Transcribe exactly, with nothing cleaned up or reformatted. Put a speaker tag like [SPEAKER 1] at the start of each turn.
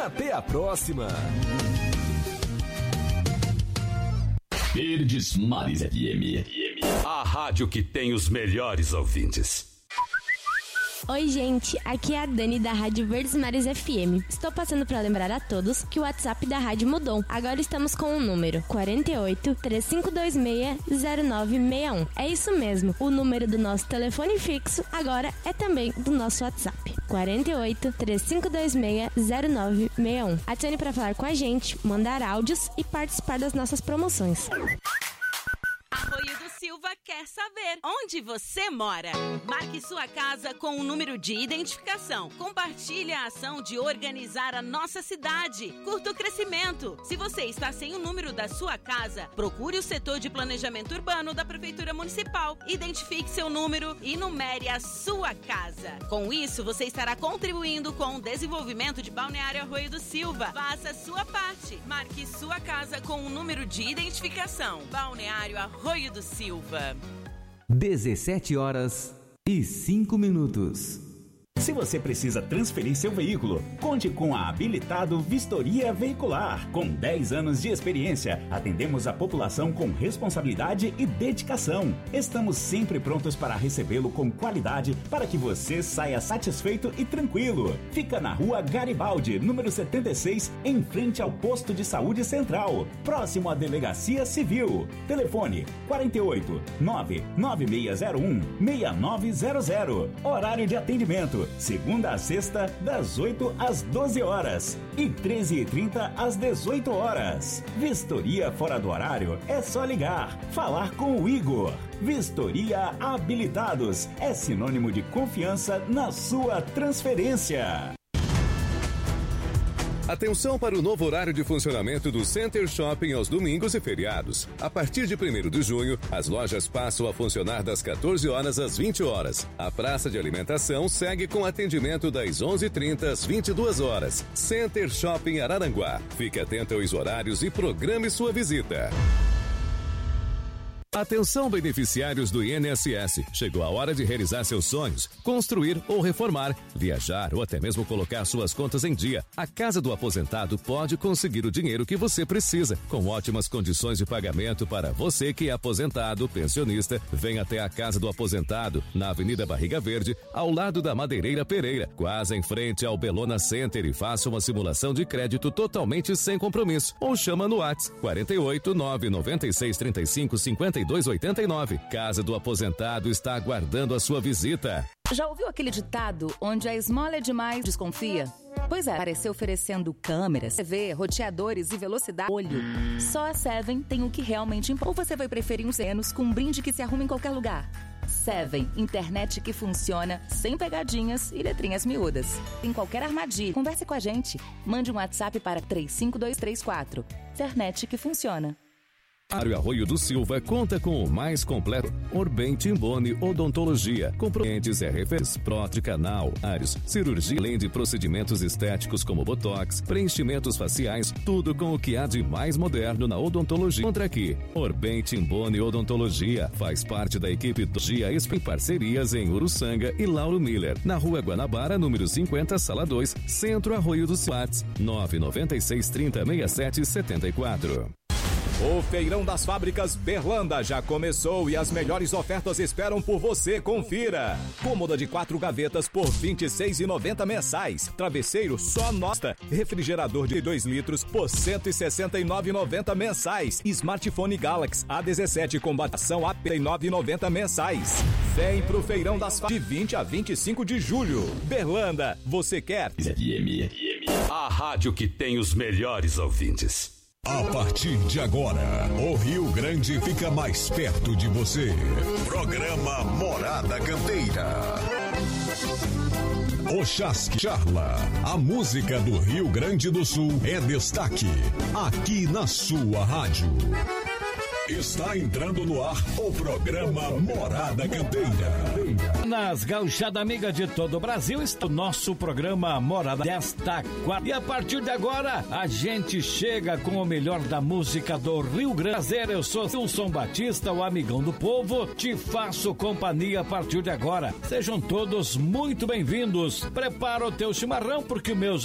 [SPEAKER 1] Até a próxima.
[SPEAKER 2] Verdes Mares F M.
[SPEAKER 3] A rádio que tem os melhores ouvintes.
[SPEAKER 4] Oi, gente, aqui é a Dani da Rádio Verdes Mares F M. Estou passando para lembrar a todos que o WhatsApp da rádio mudou. Agora estamos com o número quatro oito, três cinco dois seis, zero nove seis um. É isso mesmo, o número do nosso telefone fixo agora é também do nosso WhatsApp. quatro oito, três cinco dois seis, zero nove seis um. Adicione para falar com a gente, mandar áudios e participar das nossas promoções.
[SPEAKER 5] Arroio do Silva quer saber onde você mora. Marque sua casa com o número de identificação. Compartilhe a ação de organizar a nossa cidade. Curta o crescimento. Se você está sem o número da sua casa, procure o setor de planejamento urbano da Prefeitura Municipal. Identifique seu número e numere a sua casa. Com isso, você estará contribuindo com o desenvolvimento de Balneário Arroio do Silva. Faça a sua parte. Marque sua casa com o número de identificação. Balneário Arroio do Silva.
[SPEAKER 6] dezessete horas e cinco minutos.
[SPEAKER 7] Se você precisa transferir seu veículo, conte com a Habilitado Vistoria Veicular. Com dez anos de experiência, atendemos a população com responsabilidade e dedicação. Estamos sempre prontos para recebê-lo com qualidade para que você saia satisfeito e tranquilo. Fica na Rua Garibaldi, número setenta e seis, em frente ao Posto de Saúde Central, próximo à Delegacia Civil. Telefone quatro oito, nove nove seis zero um, seis nove zero zero. Horário de atendimento segunda a sexta, das oito às doze horas e treze e trinta às dezoito horas. Vistoria fora do horário é só ligar, falar com o Igor. Vistoria Habilitados é sinônimo de confiança na sua transferência.
[SPEAKER 8] Atenção para o novo horário de funcionamento do Center Shopping aos domingos e feriados. A partir de primeiro de junho, as lojas passam a funcionar das quatorze horas às vinte horas. A praça de alimentação segue com atendimento das onze e trinta às vinte e duas horas. Center Shopping Araranguá. Fique atento aos horários e programe sua visita. Atenção, beneficiários do I N S S. Chegou a hora de realizar seus sonhos, construir ou reformar, viajar ou até mesmo colocar suas contas em dia. A Casa do Aposentado pode conseguir o dinheiro que você precisa, com ótimas condições de pagamento para você que é aposentado, pensionista. Venha até a Casa do Aposentado, na Avenida Barriga Verde, ao lado da Madeireira Pereira, quase em frente ao Belona Center, e faça uma simulação de crédito totalmente sem compromisso. Ou chama no WhatsApp quatro oito, nove nove seis, três cinco, cinco dois oito nove. Casa do Aposentado está aguardando a sua visita.
[SPEAKER 9] Já ouviu aquele ditado onde a esmola é demais, desconfia? Pois é, apareceu oferecendo câmeras, T V, roteadores e velocidade. Olho. Só a Seven tem o que realmente importa. Ou você vai preferir uns anos com um brinde que se arruma em qualquer lugar? Seven, internet que funciona, sem pegadinhas e letrinhas miúdas. Em qualquer armadilha, converse com a gente. Mande um WhatsApp para três cinco dois três quatro. Internet que funciona.
[SPEAKER 8] Arroio do Silva conta com o mais completo Orbem Timbone Odontologia, com clientes R F S, prótese canal, áreos, cirurgia, além de procedimentos estéticos como botox, preenchimentos faciais, tudo com o que há de mais moderno na odontologia. Encontra aqui, Orbem Timbone Odontologia, faz parte da equipe do Gia em parcerias em Uruçanga e Lauro Miller, na Rua Guanabara, número cinquenta, sala dois, Centro Arroio do Silva, nove nove seis, trinta, sessenta e sete, setenta e quatro.
[SPEAKER 10] O Feirão das Fábricas Berlanda já começou e as melhores ofertas esperam por você. Confira. Cômoda de quatro gavetas por vinte e seis reais e noventa centavos mensais. Travesseiro só nossa. Refrigerador de dois litros por cento e sessenta e nove reais e noventa centavos mensais. Smartphone Galaxy A dezessete com batação a trinta e nove reais e noventa centavos mensais. Vem pro Feirão das Fábricas de vinte a vinte e cinco de julho. Berlanda, você quer?
[SPEAKER 3] A rádio que tem os melhores ouvintes.
[SPEAKER 11] A partir de agora, o Rio Grande fica mais perto de você. Programa Morada Campeira. O Chasque Charla, a música do Rio Grande do Sul é destaque aqui na sua rádio. Está entrando no ar o programa Morada Campeira.
[SPEAKER 12] Nas gauchadas amigas de todo o Brasil está o nosso programa Morada desta quarta. E a partir de agora, a gente chega com o melhor da música do Rio Grande. Prazer, eu sou Wilson Batista, o amigão do povo. Te faço companhia a partir de agora. Sejam todos muito bem-vindos. Prepara o teu chimarrão, porque o meu